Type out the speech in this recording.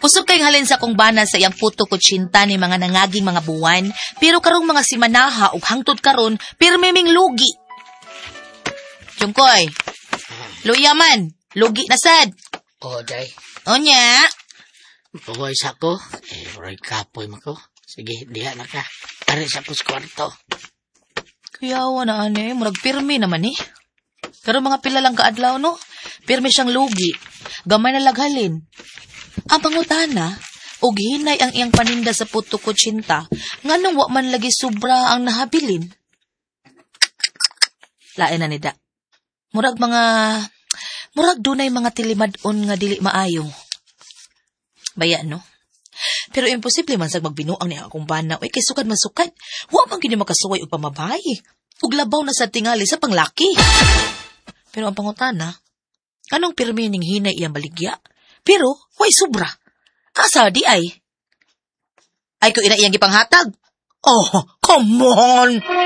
Kusog kay halin sa kong bana sa iyang puto kutsinta ni mga nangaging mga buwan, pero karong mga simanaha ug hangtod karon, pirmi ming lugi. Jungkoy, luya man, lugi na sad. Day. Onya. Buhay sa ko. Roy kapoy mo ko. Sige, diha na ka. Ari sa ko sa kwarto. Kuyawa na ane, murag pirmi naman eh. Pero mga pila lang kaadlaw no, pirmi siyang lugi. Gamay na laghalin. Ang pangutana, og hinay ang iyang paninda sa puto kutsinta, nganong wa man lagi sobra ang nahabilin. Lain na nida. Murag dunay mga tilimad-on nga dili maayo. Baya no? Pero imposible man sag magbinuang ni akong bana. Uy, kay sukad masukad. Wa man gini makasuway og pamabay. Ug labaw na sa tingali sa panglaki. Pero ang pangutana, anong pirmi ning hinay iyang baligya? Pero, way sobra. Asa di ay? Ay ko ina iyang gipanghatag. Oh, come on!